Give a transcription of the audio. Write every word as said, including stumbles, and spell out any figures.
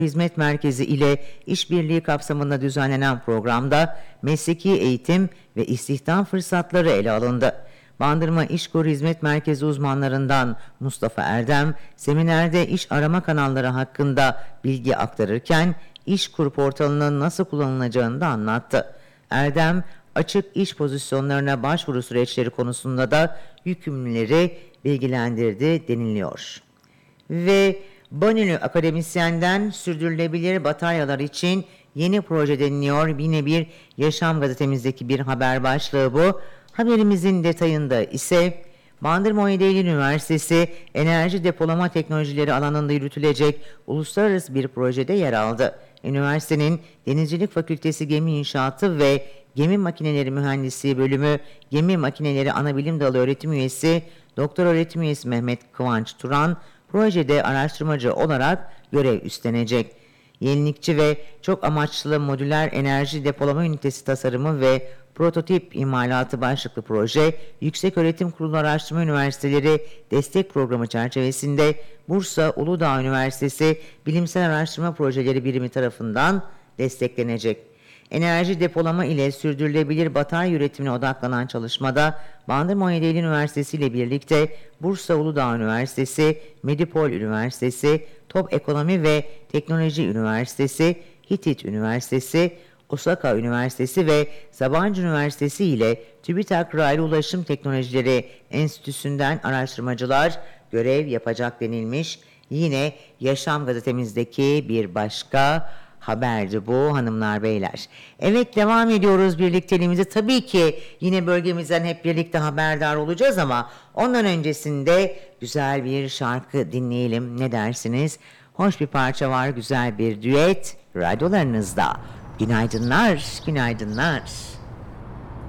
Hizmet Merkezi ile işbirliği kapsamında düzenlenen programda mesleki eğitim ve istihdam fırsatları ele alındı. Bandırma İşkur Hizmet Merkezi uzmanlarından Mustafa Erdem, seminerde iş arama kanalları hakkında bilgi aktarırken İşkur portalının nasıl kullanılacağını da anlattı. Erdem, açık iş pozisyonlarına başvuru süreçleri konusunda da yükümlüleri bilgilendirdi deniliyor. Ve Banülü akademisyenden sürdürülebilir bataryalar için yeni proje deniliyor. Yine bir Yaşam gazetemizdeki bir haber başlığı bu. Haberimizin detayında ise Bandırma on yedi Eylül Üniversitesi Enerji Depolama Teknolojileri alanında yürütülecek uluslararası bir projede yer aldı. Üniversitenin Denizcilik Fakültesi Gemi İnşaatı ve Gemi Makineleri Mühendisliği Bölümü Gemi Makineleri Anabilim Dalı öğretim üyesi Doktor öğretim üyesi Mehmet Kıvanç Turan projede araştırmacı olarak görev üstlenecek. Yenilikçi ve çok amaçlı modüler enerji depolama ünitesi tasarımı ve prototip imalatı başlıklı proje, Yükseköğretim Kurulu Araştırma Üniversiteleri Destek Programı çerçevesinde Bursa Uludağ Üniversitesi Bilimsel Araştırma Projeleri Birimi tarafından desteklenecek. Enerji depolama ile sürdürülebilir batarya üretimine odaklanan çalışmada Bandırma on yedi Eylül Üniversitesi ile birlikte Bursa Uludağ Üniversitesi, Medipol Üniversitesi, Top Ekonomi ve Teknoloji Üniversitesi, Hitit Üniversitesi, Osaka Üniversitesi ve Sabancı Üniversitesi ile TÜBİTAK Raylı Ulaşım Teknolojileri Enstitüsü'nden araştırmacılar görev yapacak denilmiş. Yine Yaşam gazetemizdeki bir başka haberdi bu hanımlar beyler. Evet, devam ediyoruz birlikteliğimizi. Tabii ki yine bölgemizden hep birlikte haberdar olacağız ama ondan öncesinde güzel bir şarkı dinleyelim. Ne dersiniz? Hoş bir parça var, güzel bir düet radyolarınızda. Günaydınlar, günaydınlar.